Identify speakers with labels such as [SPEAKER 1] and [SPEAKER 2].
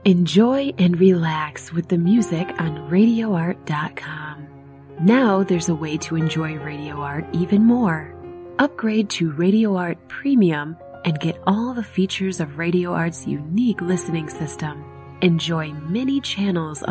[SPEAKER 1] Enjoy and relax with the music on RadioArt.com. Now there's a way to enjoy Radio Art even more. Upgrade to Radio Art Premium and get all the features of Radio Art's unique listening system. Enjoy many channels